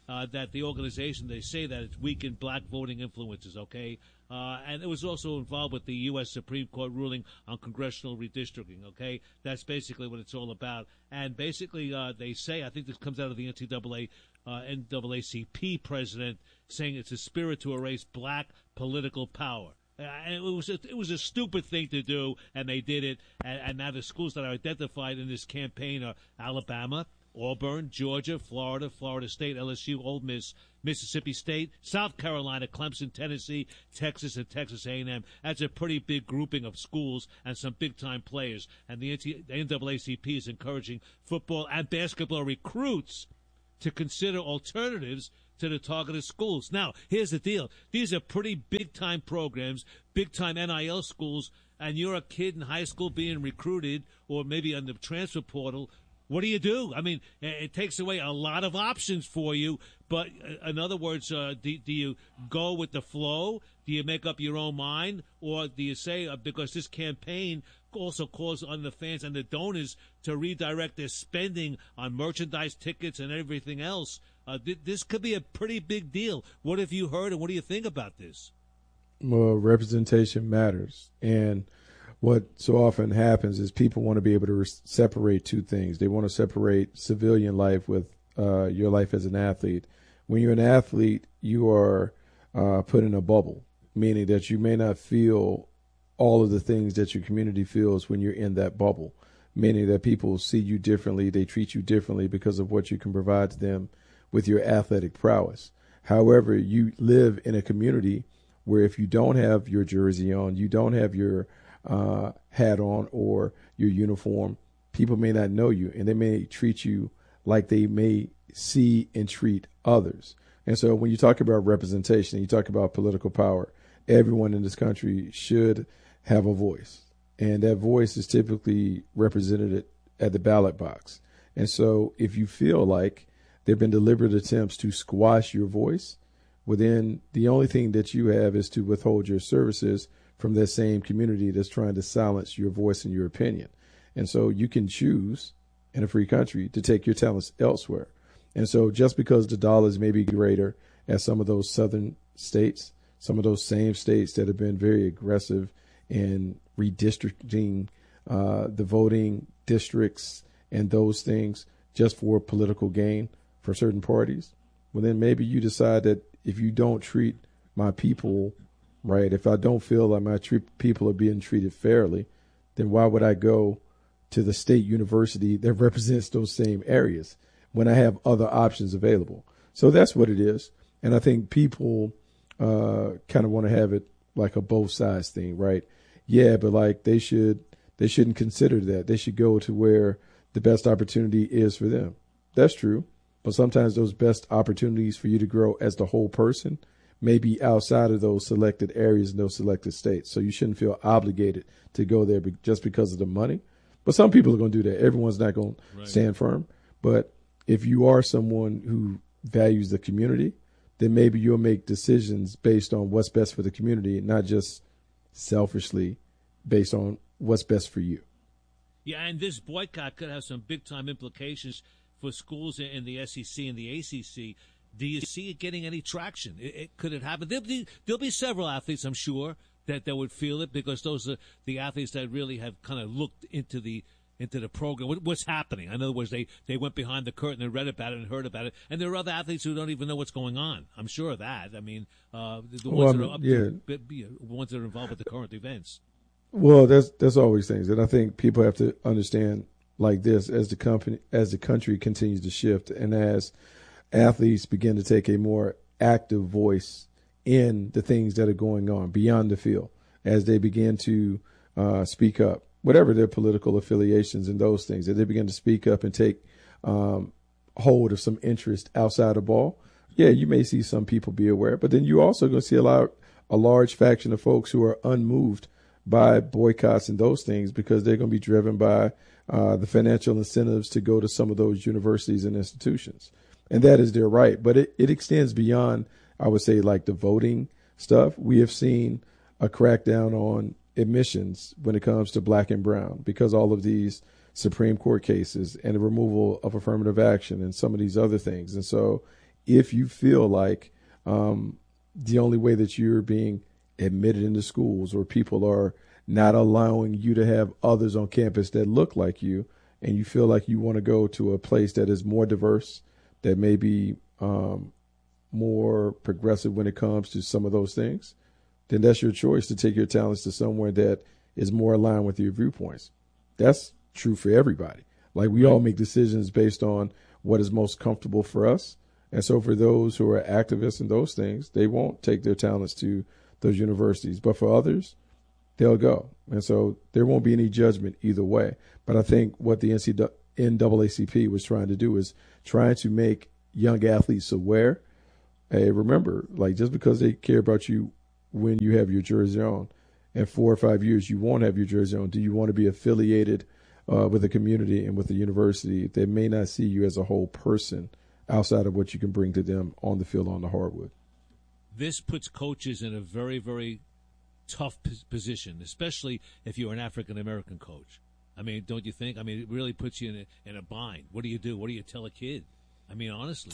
uh, that the organization, they say that it's weakened black voting influences, okay? Uh, and it was also involved with the U S Supreme Court ruling on congressional redistricting, okay? That's basically what it's all about. And basically uh, they say, I think this comes out of the N C double A, uh, N double A C P president, saying it's a spirit to erase black political power. Uh, and it was a, it was a stupid thing to do, and they did it. And, and now the schools that are identified in this campaign are Alabama, Auburn, Georgia, Florida, Florida State, L S U, Ole Miss, Mississippi State, South Carolina, Clemson, Tennessee, Texas, and Texas A and M. That's a pretty big grouping of schools and some big-time players. And the N double A C P is encouraging football and basketball recruits to consider alternatives to the targeted schools. Now, here's the deal. These are pretty big-time programs, big-time N I L schools, and you're a kid in high school being recruited or maybe on the transfer portal. What do you do? I mean, it takes away a lot of options for you. But in other words, uh, do, do you go with the flow? Do you make up your own mind? Or do you say, uh, because this campaign also calls on the fans and the donors to redirect their spending on merchandise, tickets, and everything else, uh, th- this could be a pretty big deal. What have you heard, and what do you think about this? Well, representation matters. And what so often happens is people want to be able to re- separate two things. They want to separate civilian life with uh, your life as an athlete. When you're an athlete, you are uh, put in a bubble, meaning that you may not feel all of the things that your community feels when you're in that bubble, meaning that people see you differently. They treat you differently because of what you can provide to them with your athletic prowess. However, you live in a community where if you don't have your jersey on, you don't have your uh, hat on or your uniform, people may not know you, and they may treat you like they may see and treat others. And so when you talk about representation, you talk about political power, everyone in this country should have a voice. And that voice is typically represented at the ballot box. And so if you feel like there have been deliberate attempts to squash your voice, well, then the only thing that you have is to withhold your services from that same community that's trying to silence your voice and your opinion. And so you can choose in a free country to take your talents elsewhere. And so just because the dollars may be greater as some of those southern states, some of those same states that have been very aggressive in redistricting uh, the voting districts and those things just for political gain for certain parties, well, then maybe you decide that if you don't treat my people right, if I don't feel like my tre- people are being treated fairly, then why would I go to the state university that represents those same areas when I have other options available? So that's what it is. And I think people uh, kind of want to have it like a both sides thing, right? Yeah, but like they should, they shouldn't consider that. They should go to where the best opportunity is for them. That's true. But sometimes those best opportunities for you to grow as the whole person may be outside of those selected areas in those selected states. So you shouldn't feel obligated to go there be- just because of the money. But some people are going to do that. Everyone's not going right. to stand firm. But if you are someone who values the community, then maybe you'll make decisions based on what's best for the community, not just selfishly based on what's best for you. Yeah, and this boycott could have some big-time implications for schools in the S E C and the A C C. Do you see it getting any traction? It, it, could it happen? There'll be, there'll be several athletes, I'm sure, that, that would feel it because those are the athletes that really have kind of looked into the into the program. What, what's happening? In other words, they, they went behind the curtain and read about it and heard about it. And there are other athletes who don't even know what's going on. I'm sure of that. I mean, uh, the, the ones well, that are up yeah. to, the ones that are involved with the current events. Well, there's there's always things, and I think people have to understand like this as the company as the country continues to shift, and as athletes begin to take a more active voice in the things that are going on beyond the field, as they begin to uh, speak up, whatever their political affiliations and those things, as they begin to speak up and take um, hold of some interest outside of ball. Yeah, you may see some people be aware, but then you also going to see a lot, a large faction of folks who are unmoved by boycotts and those things because they're going to be driven by uh, the financial incentives to go to some of those universities and institutions. And that is their right. But it, it extends beyond, I would say, like the voting stuff. We have seen a crackdown on admissions when it comes to black and brown because all of these Supreme Court cases and the removal of affirmative action and some of these other things. And so if you feel like um, the only way that you're being admitted into schools or people are not allowing you to have others on campus that look like you, and you feel like you want to go to a place that is more diverse, that may be um, more progressive when it comes to some of those things, then that's your choice to take your talents to somewhere that is more aligned with your viewpoints. That's true for everybody. Like, we all make decisions based on what is most comfortable for us. And so for those who are activists in those things, they won't take their talents to those universities. But for others, they'll go. And so there won't be any judgment either way. But I think what the N double A C P was trying to do is trying to make young athletes aware. Hey, remember, like, just because they care about you when you have your jersey on, in four or five years you won't have your jersey on. Do you want to be affiliated uh, with a community and with a university that may not see you as a whole person outside of what you can bring to them on the field, on the hardwood? This puts coaches in a very, very tough position, especially if you're an African-American coach. I mean, don't you think? I mean, it really puts you in a, in a bind. What do you do? What do you tell a kid? I mean, honestly.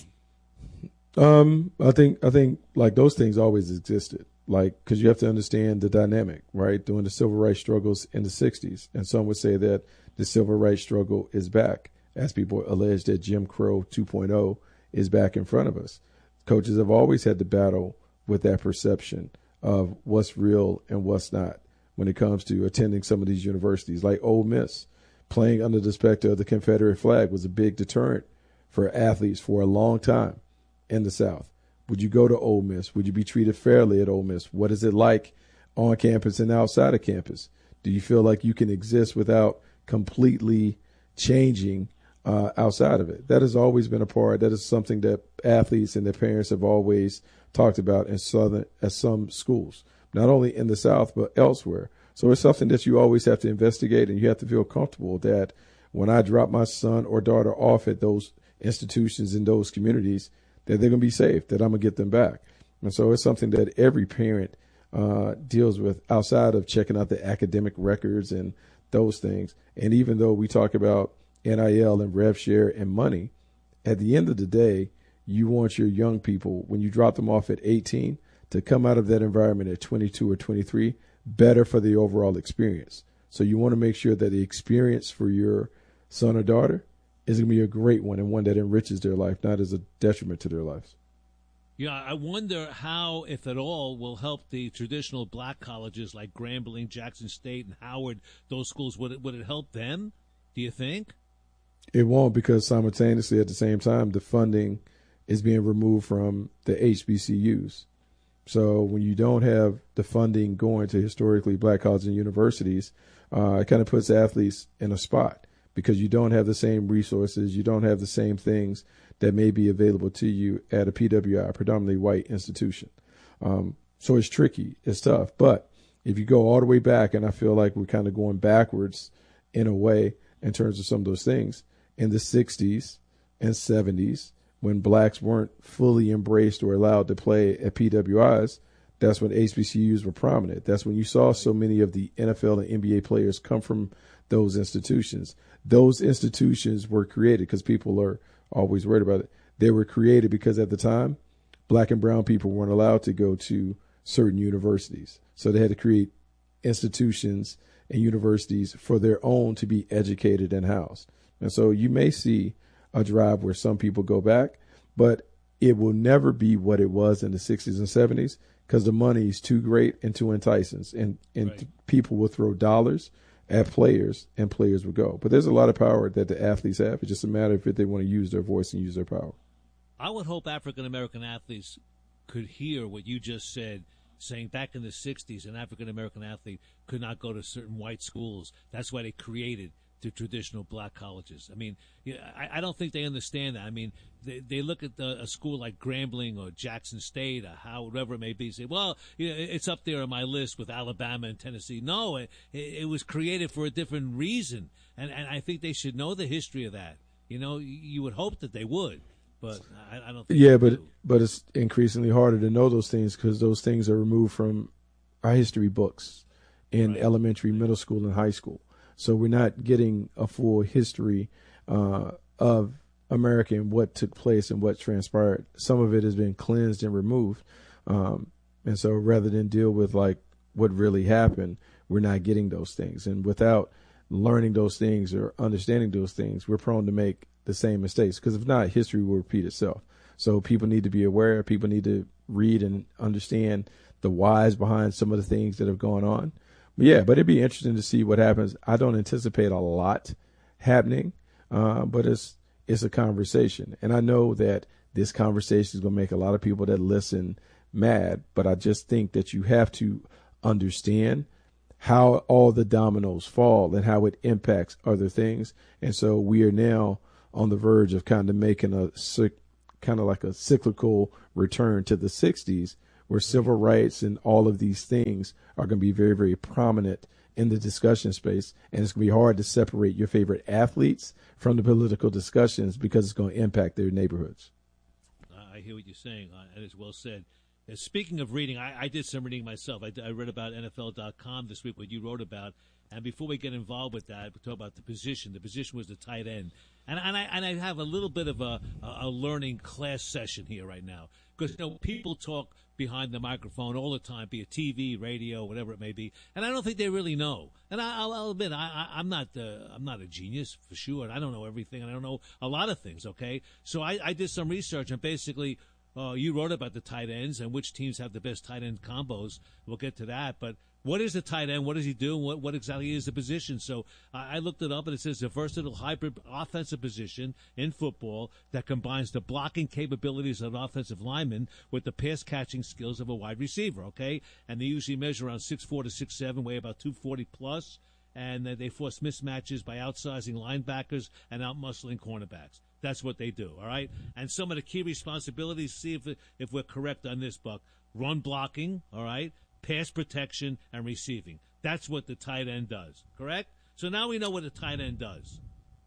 Um, I think, I think like those things always existed. Like, because you have to understand the dynamic, right? During the civil rights struggles in the sixties. And some would say that the civil rights struggle is back, as people allege that Jim Crow two point oh is back in front of us. Coaches have always had to battle with that perception of what's real and what's not when it comes to attending some of these universities. Like Ole Miss, playing under the specter of the Confederate flag was a big deterrent for athletes for a long time in the South. Would you go to Ole Miss? Would you be treated fairly at Ole Miss? What is it like on campus and outside of campus? Do you feel like you can exist without completely changing uh, outside of it? That has always been a part. That is something that athletes and their parents have always talked about in southern, at some schools, not only in the South but elsewhere. So it's something that you always have to investigate, and you have to feel comfortable that when I drop my son or daughter off at those institutions in those communities, that they're going to be safe, that I'm going to get them back. And so it's something that every parent uh, deals with outside of checking out the academic records and those things. And even though we talk about N I L and rev share and money, at the end of the day, you want your young people, when you drop them off at eighteen, to come out of that environment at twenty-two or twenty-three better for the overall experience. So you want to make sure that the experience for your son or daughter is going to be a great one, and one that enriches their life, not as a detriment to their lives. Yeah, I wonder how, if at all, will help the traditional black colleges like Grambling, Jackson State, and Howard, those schools. Would it, would it help them, do you think? It won't, because simultaneously at the same time, the funding is being removed from the H B C Us. So when you don't have the funding going to historically black colleges and universities, uh, it kind of puts athletes in a spot, because you don't have the same resources, you don't have the same things that may be available to you at a P W I, predominantly white institution. Um, so it's tricky, it's tough. But if you go all the way back, and I feel like we're kind of going backwards in a way in terms of some of those things, in the sixties and seventies, when blacks weren't fully embraced or allowed to play at P W Is, that's when H B C Us were prominent. That's when you saw so many of the N F L and N B A players come from those institutions. Those institutions were created, because people are always worried about it. They were created because at the time, black and brown people weren't allowed to go to certain universities. So they had to create institutions and universities for their own to be educated and housed. And so you may see a drive where some people go back, but it will never be what it was in the sixties and seventies, because the money is too great and too enticing, and, and right. people will throw dollars at players, and players will go. But there's a lot of power that the athletes have. It's just a matter of if they want to use their voice and use their power. I would hope African-American athletes could hear what you just said, saying back in the sixties, an African-American athlete could not go to certain white schools. That's why they created the traditional black colleges. I mean, I, I don't think they understand that. I mean, they, they look at the, a school like Grambling or Jackson State or however it may be, and say, well, you know, it's up there on my list with Alabama and Tennessee. No, it, it was created for a different reason, and, and I think they should know the history of that. You know, you would hope that they would, but I, I don't think Yeah, but do. but it's increasingly harder to know those things, because those things are removed from our history books in right. elementary, middle school, and high school. So we're not getting a full history uh, of America and what took place and what transpired, some of it has been cleansed and removed. Um, and so rather than deal with like what really happened, we're not getting those things. And without learning those things or understanding those things, we're prone to make the same mistakes, because if not, history will repeat itself. So people need to be aware. People need to read and understand the whys behind some of the things that have gone on. But yeah, but it'd be interesting to see what happens. I don't anticipate a lot happening, uh, but it's it's a conversation. And I know that this conversation is going to make a lot of people that listen mad, but I just think that you have to understand how all the dominoes fall and how it impacts other things. And so we are now on the verge of kind of making a kind of like a cyclical return to the sixties, where civil rights and all of these things are going to be very, very prominent in the discussion space. And it's going to be hard to separate your favorite athletes from the political discussions, because it's going to impact their neighborhoods. Uh, I hear what you're saying, uh, and it's well said. Uh, speaking of reading, I, I did some reading myself. I, I read about N F L dot com this week, what you wrote about. And before we get involved with that, we talk about the position. The position was the tight end. And, and, I, and I have a little bit of a, a learning class session here right now. Because, you know, people talk behind the microphone all the time, be it T V, radio, whatever it may be. And I don't think they really know. And I, I'll, I'll admit, I, I, I'm not uh, I'm not a genius, for sure. And I don't know everything. And I don't know a lot of things, okay? So I, I did some research, and basically uh, you wrote about the tight ends and which teams have the best tight end combos. We'll get to that. But what is a tight end? What does he do? What, what exactly is the position? So uh, I looked it up, and it says a versatile hybrid offensive position in football that combines the blocking capabilities of an offensive lineman with the pass-catching skills of a wide receiver, okay? And they usually measure around six four to six seven, weigh about two forty plus, and uh, they force mismatches by outsizing linebackers and outmuscling cornerbacks. That's what they do, all right? And some of the key responsibilities, see if, if we're correct on this, Buck. Run blocking, all right? Pass protection, and receiving. That's what the tight end does, correct? So now we know what a tight end does.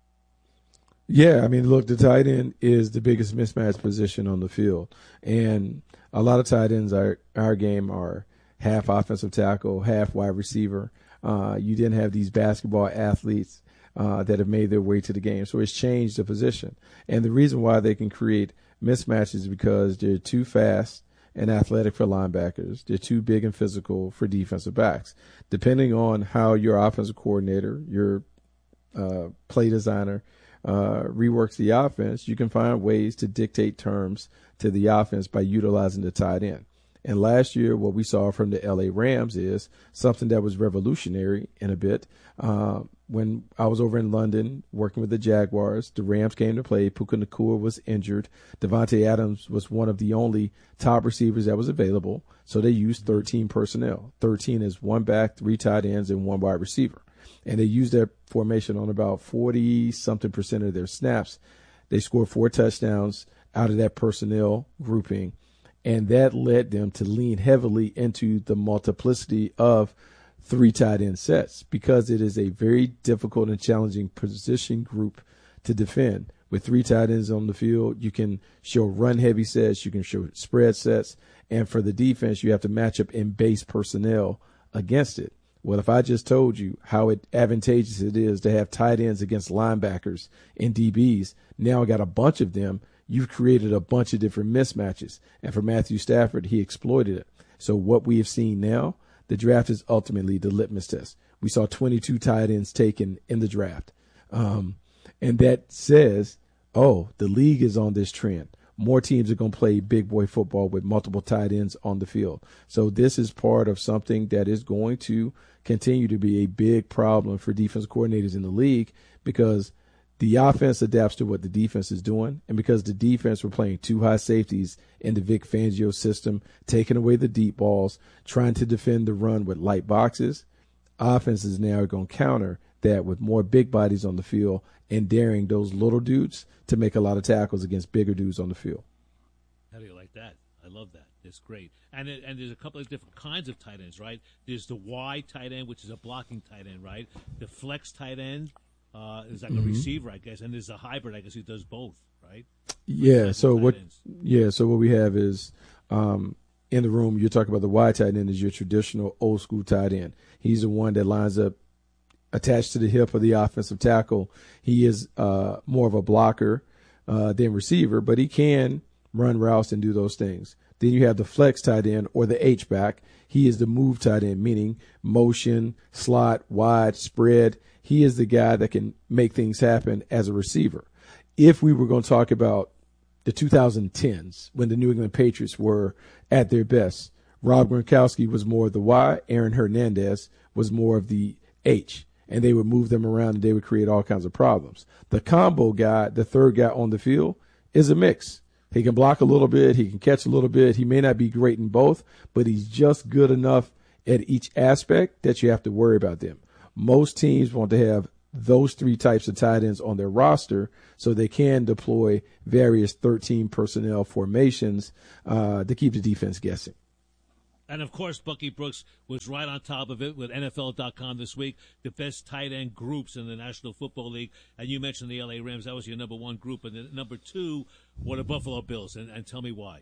Yeah, I mean, look, the tight end is the biggest mismatch position on the field. And a lot of tight ends are our game are half offensive tackle, half wide receiver. Uh, you didn't have these basketball athletes uh, that have made their way to the game. So it's changed the position. And the reason why they can create mismatches is because they're too fast and athletic for linebackers. They're too big and physical for defensive backs. Depending on how your offensive coordinator, your uh, play designer, uh, reworks the offense, you can find ways to dictate terms to the offense by utilizing the tight end. And last year, what we saw from the L A Rams is something that was revolutionary in a bit. Uh, when I was over in London working with the Jaguars, the Rams came to play. Puka Nacua was injured. Devontae Adams was one of the only top receivers that was available. So they used thirteen personnel. thirteen is one back, three tight ends, and one wide receiver. And they used that formation on about forty-something percent of their snaps. They scored four touchdowns out of that personnel grouping. And that led them to lean heavily into the multiplicity of three tight end sets, because it is a very difficult and challenging position group to defend. With three tight ends on the field, you can show run-heavy sets, you can show spread sets, and for the defense, you have to match up in base personnel against it. Well, if I just told you how it advantageous it is to have tight ends against linebackers and D Bs, now I got a bunch of them. You've created a bunch of different mismatches. And for Matthew Stafford, he exploited it. So what we have seen now, the draft is ultimately the litmus test. We saw twenty-two tight ends taken in the draft. Um, and that says, oh, the league is on this trend. More teams are going to play big boy football with multiple tight ends on the field. So this is part of something that is going to continue to be a big problem for defense coordinators in the league, because the offense adapts to what the defense is doing, and because the defense were playing two high safeties in the Vic Fangio system, taking away the deep balls, trying to defend the run with light boxes, offenses now are going to counter that with more big bodies on the field and daring those little dudes to make a lot of tackles against bigger dudes on the field. How do you like that? I love that. It's great. And it, and there's a couple of different kinds of tight ends, right? There's the Y tight end, which is a blocking tight end, right? The flex tight end. Uh, is like mm-hmm. a receiver, I guess, and there's a hybrid, I guess, who does both, right? Yeah. So what? Ends. Yeah. So what we have is um, in the room. You're talking about the wide tight end is your traditional old school tight end. He's the one that lines up attached to the hip of the offensive tackle. He is uh, more of a blocker, uh, than receiver, but he can run routes and do those things. Then you have the flex tight end or the H-back. He is the move tight end, meaning motion, slot, wide, spread. He is the guy that can make things happen as a receiver. If we were going to talk about the two thousand tens, when the New England Patriots were at their best, Rob Gronkowski was more of the Y, Aaron Hernandez was more of the H, and they would move them around and they would create all kinds of problems. The combo guy, the third guy on the field, is a mix. He can block a little bit. He can catch a little bit. He may not be great in both, but he's just good enough at each aspect that you have to worry about them. Most teams want to have those three types of tight ends on their roster so they can deploy various thirteen personnel formations uh, to keep the defense guessing. And, of course, Bucky Brooks was right on top of it with N F L dot com this week, the best tight end groups in the National Football League. And you mentioned the L A Rams. That was your number one group. And the number two were the Buffalo Bills. And, and tell me why.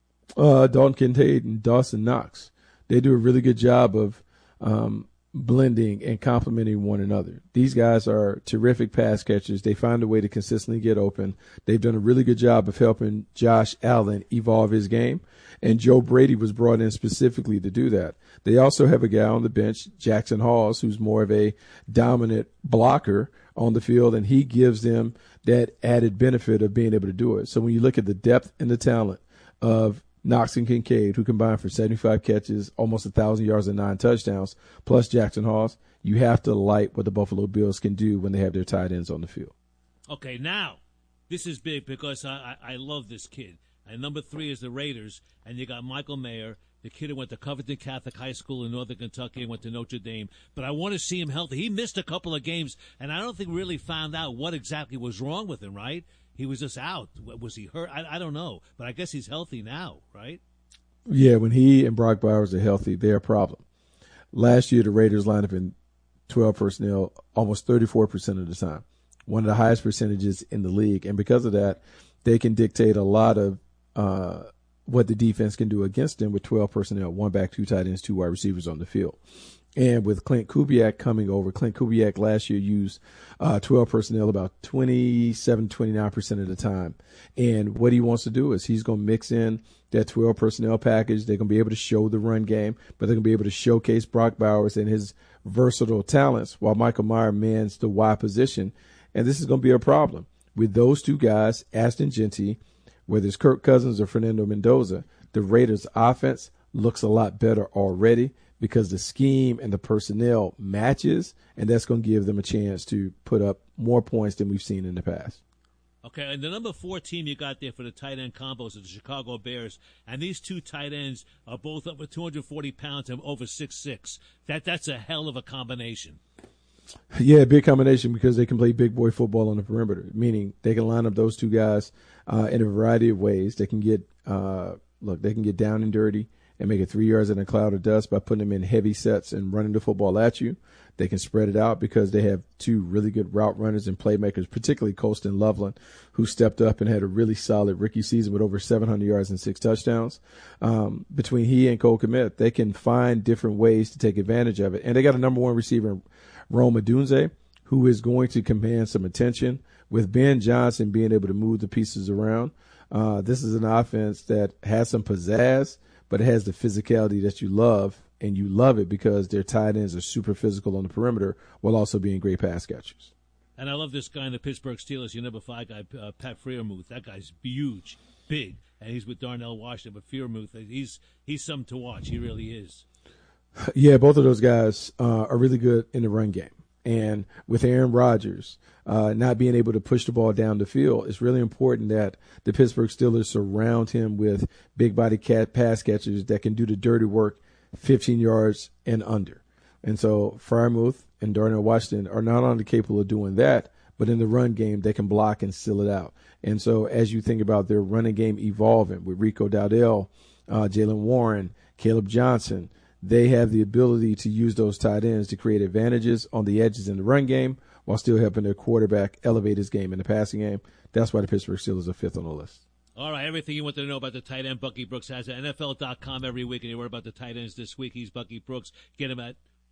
Uh, Dalton Kincaid and Dawson Knox. They do a really good job of um, blending and complementing one another. These guys are terrific pass catchers. They find a way to consistently get open. They've done a really good job of helping Josh Allen evolve his game. And Joe Brady was brought in specifically to do that. They also have a guy on the bench, Jackson Halls, who's more of a dominant blocker on the field, and he gives them that added benefit of being able to do it. So when you look at the depth and the talent of Knox and Kincaid, who combined for seventy-five catches, almost one thousand yards and nine touchdowns, plus Jackson Halls, you have to like what the Buffalo Bills can do when they have their tight ends on the field. Okay, now, this is big because I, I, I love this kid. And number three is the Raiders, and you got Michael Mayer, the kid who went to Covington Catholic High School in Northern Kentucky and went to Notre Dame. But I want to see him healthy. He missed a couple of games, and I don't think we really found out what exactly was wrong with him, right? He was just out. Was he hurt? I, I don't know. But I guess he's healthy now, right? Yeah, when he and Brock Bowers are healthy, they're a problem. Last year, the Raiders lined up in twelve personnel almost thirty-four percent of the time, one of the highest percentages in the league. And because of that, they can dictate a lot of Uh, what the defense can do against them with twelve personnel, one back, two tight ends, two wide receivers on the field. And with Clint Kubiak coming over, Clint Kubiak last year used uh, twelve personnel about twenty-seven, twenty-nine percent of the time. And what he wants to do is he's going to mix in that twelve personnel package. They're going to be able to show the run game, but they're going to be able to showcase Brock Bowers and his versatile talents while Michael Mayer mans the wide position. And this is going to be a problem. With those two guys, Ashton Genty, whether it's Kirk Cousins or Fernando Mendoza, the Raiders' offense looks a lot better already because the scheme and the personnel matches, and that's going to give them a chance to put up more points than we've seen in the past. Okay, and the number four team you got there for the tight end combos is the Chicago Bears, and these two tight ends are both over two hundred forty pounds and over six foot six. That, that's a hell of a combination. Yeah, big combination because they can play big boy football on the perimeter, meaning they can line up those two guys uh, in a variety of ways. They can get uh, look, they can get down and dirty and make it three yards in a cloud of dust by putting them in heavy sets and running the football at you. They can spread it out because they have two really good route runners and playmakers, particularly Colston Loveland, who stepped up and had a really solid rookie season with over seven hundred yards and six touchdowns. Um, between he and Cole Kmet, they can find different ways to take advantage of it. And they got a number one receiver, Rome Odunze, who is going to command some attention. With Ben Johnson being able to move the pieces around, uh, this is an offense that has some pizzazz, but it has the physicality that you love, and you love it because their tight ends are super physical on the perimeter while also being great pass catchers. And I love this guy in the Pittsburgh Steelers, your number five guy, uh, Pat Freiermuth. That guy's huge, big, and he's with Darnell Washington. But Freiermuth, he's he's something to watch. He really is. Yeah, both of those guys uh, are really good in the run game. And with Aaron Rodgers uh, not being able to push the ball down the field, it's really important that the Pittsburgh Steelers surround him with big body cat pass catchers that can do the dirty work fifteen yards and under. And so Freiermuth and Darnell Washington are not only capable of doing that, but in the run game, they can block and seal it out. And so as you think about their running game evolving with Rico Dowdell, uh, Jaylen Warren, Caleb Johnson, they have the ability to use those tight ends to create advantages on the edges in the run game while still helping their quarterback elevate his game in the passing game. That's why the Pittsburgh Steelers are fifth on the list. All right, everything you wanted to know about the tight end, Bucky Brooks has at N F L dot com every week, and you heard about the tight ends this week. He's Bucky Brooks. Get him at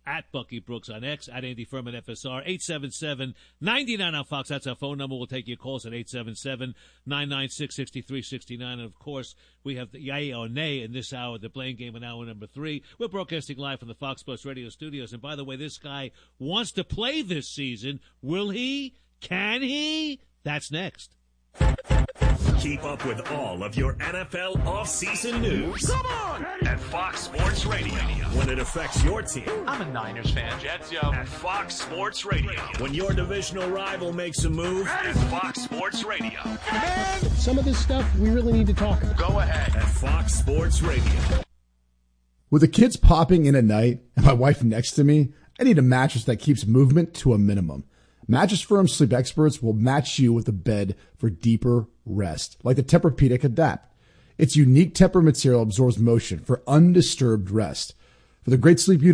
at Bucky Brooks on X, at Andy Furman F S R, eight seven seven, nine nine on Fox. That's our phone number. We'll take your calls at eight seven seven, nine nine six, six three six nine. And, of course, we have the yay or nay in this hour, the Blame Game in hour number three. We're broadcasting live from the Fox Sports Radio studios. And, by the way, this guy wants to play this season. Will he? Can he? That's next. Keep up with all of your N F L offseason news. Come on! At Fox Sports Radio. When it affects your team. I'm a Niners fan. Jets, yo. At Fox Sports Radio. When your divisional rival makes a move. At Fox Sports Radio. Man, some of this stuff we really need to talk about. Go ahead. At Fox Sports Radio. With the kids popping in at night and my wife next to me, I need a mattress that keeps movement to a minimum. Mattress Firm Sleep Experts will match you with a bed for deeper rest, like the Tempur-Pedic Adapt. Its unique Tempur material absorbs motion for undisturbed rest. For the great sleep you